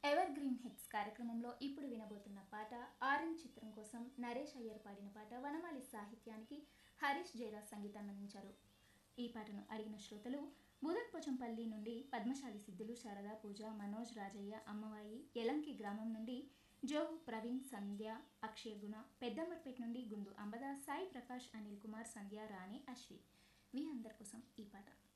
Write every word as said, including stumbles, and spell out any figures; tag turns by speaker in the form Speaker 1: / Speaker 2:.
Speaker 1: Ever green hits కార్యక్రమంలో ఇప్పుడు వినబోతున్న పాట ఆరెంజ్ చిత్రం కోసం నరేష్ అయ్యర్ పాడిన పాట. వనమాలి సాహిత్యానికి హరీష్ జయరాజ్ సంగీతాన్ని అందించారు. ఈ పాటను అడిగిన శ్రోతలు బుదన్పోచంపల్లి నుండి పద్మశాలి సిద్ధులు, శారదా, పూజ, మనోజ్, రాజయ్య, అమ్మవాయి, ఎలంకి గ్రామం నుండి జో, ప్రవీణ్, సంధ్య, అక్షయ గుణ, పెద్దమ్మర్పేట నుండి గుండు అంబదాస్, సాయి ప్రకాష్, అనిల్ కుమార్, సంధ్య, రాణి, అశ్వి. మీ అందరి కోసం ఈ పాట.